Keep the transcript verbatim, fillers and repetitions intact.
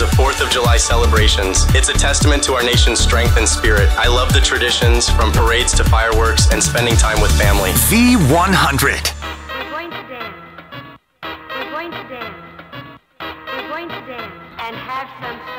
years of fourth of July celebrations. It's a testament to our nation's strength and spirit. I love the traditions, from parades to fireworks and spending time with family. V one hundred. We're going to dance. We're going to dance. We're going to dance and have some fun.